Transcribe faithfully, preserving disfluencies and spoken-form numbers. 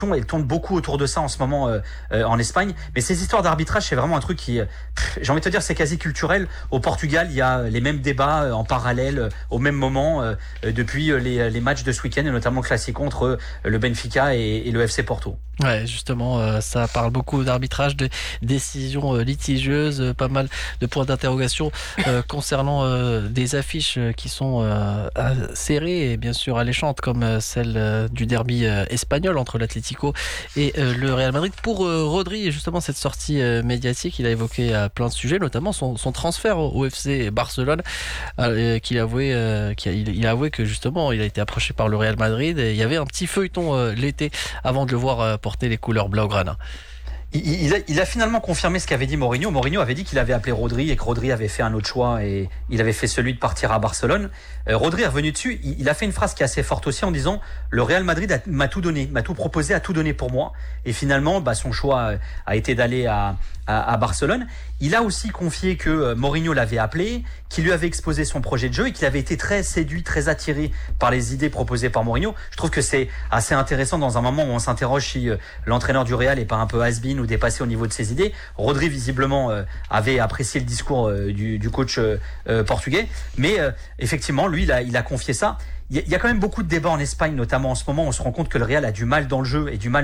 elle tourne beaucoup autour de ça en ce moment euh, euh, en Espagne. Mais ces histoires d'arbitrage, c'est vraiment un truc qui, pff, j'ai envie de te dire, c'est quasi culturel. Au Portugal, il y a les mêmes débats euh, en parallèle euh, au même moment euh, depuis euh, les, les matchs de ce week-end, et notamment le Classico entre euh, le Benfica et, et le F C Porto. Ouais, justement, euh, ça parle beaucoup d'arbitrage, de décisions euh, litigieuses, euh, pas mal de points d'interrogation euh, concernant euh, des affiches euh, qui sont euh, serrées et bien sûr alléchantes, comme euh, celle euh, du derby euh, espagnol entre l'Atlético et euh, le Real Madrid. Pour euh, Rodri, justement, cette sortie euh, médiatique, il a évoqué euh, plein de sujets, notamment son, son transfert au F C Barcelone, euh, qu'il a avoué, euh, qu'il a, il, il a avoué que justement, il a été approché par le Real Madrid et il y avait un petit feuilleton euh, l'été avant de le voir euh, porter les couleurs blaugrana. Il, il, a, il a finalement confirmé ce qu'avait dit Mourinho. Mourinho avait dit qu'il avait appelé Rodri et que Rodri avait fait un autre choix et il avait fait celui de partir à Barcelone. Euh, Rodri est revenu dessus. Il, il a fait une phrase qui est assez forte aussi en disant « Le Real Madrid a, m'a tout donné, m'a tout proposé, a tout donné pour moi. » Et finalement, bah, son choix a été d'aller à, à, à Barcelone. Il a aussi confié que Mourinho l'avait appelé, qu'il lui avait exposé son projet de jeu et qu'il avait été très séduit, très attiré par les idées proposées par Mourinho. Je trouve que c'est assez intéressant dans un moment où on s'interroge si euh, l'entraîneur du Real est pas un peu has-been ou dépassé au niveau de ses idées. Rodri, visiblement, euh, avait apprécié le discours euh, du, du coach euh, euh, portugais. Mais euh, effectivement, lui, il a, il a confié ça. Il y a quand même beaucoup de débats en Espagne, notamment en ce moment. On se rend compte que le Real a du mal dans le jeu et du mal